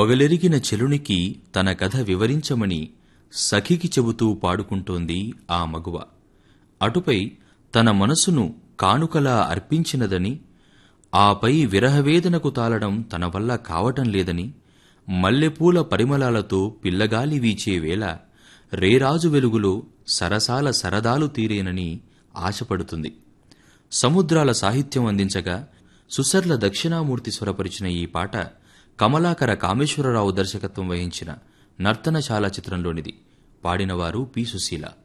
వగలెరిగిన చెలునికి తన కథ వివరించమని సఖికి చెబుతూ పాడుకుంటోంది ఆ మగువ. అటుపై తన మనసును కానుకలా అర్పించినదని, ఆపై విరహవేదనకు తాళడం తన వల్ల కావటం లేదని, మల్లెపూల పరిమళాలతో పిల్లగాలి వీచే వేళ రేరాజు వెలుగులో సరసాల సరదాలు తీరేనని ఆశపడుతుంది. సముద్రాల సాహిత్యం అందించగా సుసర్ల దక్షిణామూర్తి స్వరపరిచిన ఈ పాట కమలాకర కామేశ్వరరావు దర్శకత్వం వహించిన నర్తనశాల చిత్రంలోనిది. పాడినవారు పి. సుశీల.